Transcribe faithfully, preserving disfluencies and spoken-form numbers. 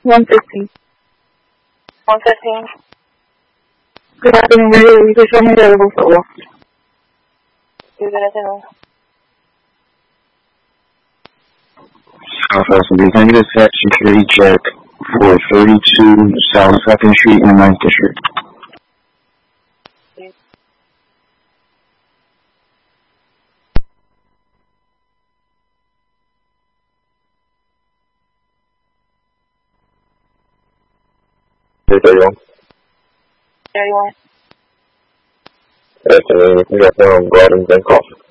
one fifteen. one fifteen. Good afternoon, radio. You can show me available for what? Good afternoon. Southwest will be negative set security check for thirty-two South second Street in the ninth District. thirty-one. thirty-one. Good afternoon. We got one on Gordon Bankoff.